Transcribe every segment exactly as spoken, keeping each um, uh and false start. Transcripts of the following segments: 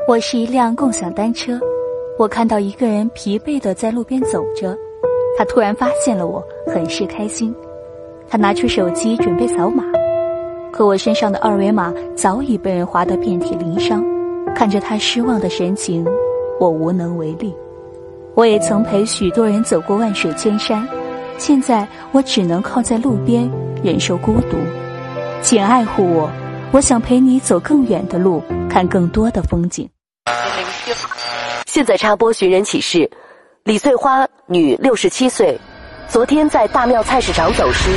我是一辆共享单车，我看到一个人疲惫地在路边走着，他突然发现了我，很是开心。他拿出手机准备扫码，可我身上的二维码早已被人划得遍体鳞伤。看着他失望的神情，我无能为力。我也曾陪许多人走过万水千山，现在我只能靠在路边忍受孤独。请爱护我，我想陪你走更远的路，看更多的风景。 现在插播寻人启事：李穗花，女，六十七岁，昨天在大庙菜市场走失。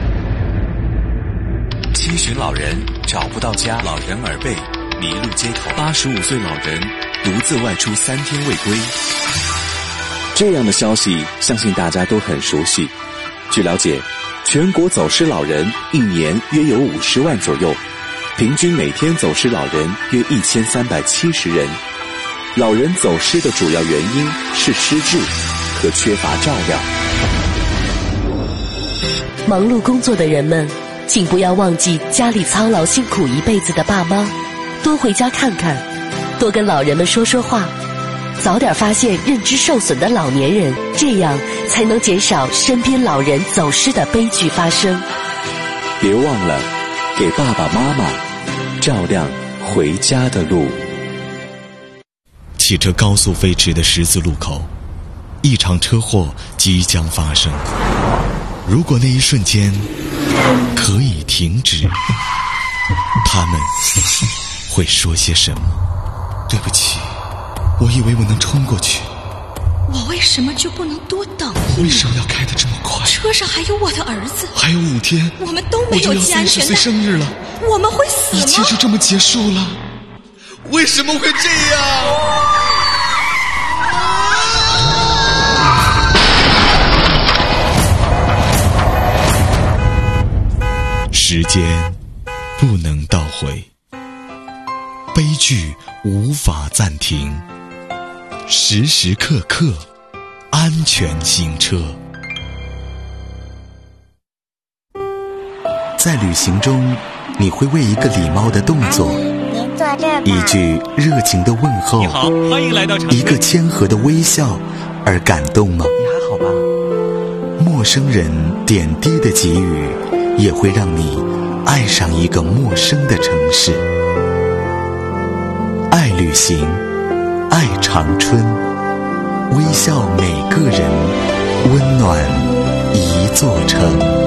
七旬老人找不到家，老人耳背，迷路街头。八十五岁老人独自外出三天未归。 这样的消息相信大家都很熟悉。据了解，全国走失老人一年约有五十万左右，平均每天走失老人约一千三百七十人。老人走失的主要原因是失智和缺乏照料。 忙碌工作的人们，请不要忘记家里操劳辛苦一辈子的爸妈，多回家看看，多跟老人们说说话，早点发现认知受损的老年人，这样才能减少身边老人走失的悲剧发生。 别忘了给爸爸妈妈照亮回家的路。 汽车高速飞驰的十字路口，一场车祸即将发生。如果那一瞬间可以停止，他们会说些什么？对不起，我以为我能冲过去。 我为什么就不能多等一为什么要开得这么快？ 车上还有我的儿子， 还有五天， 我们都没有系安全带。 我就要三十岁生日了， 我们会死吗？ 一切就这么结束了？为什么会这样？时间不能倒回，悲剧无法暂停，时时刻刻安全行车。 在旅行中，你会为一个礼貌的动作，一句热情的问候， 你好，欢迎来到长春， 一个谦和的微笑而感动吗？ 你还好吧？ 陌生人点滴的给予，也会让你爱上一个陌生的城市。爱旅行，爱长春，微笑每个人，温暖一座城。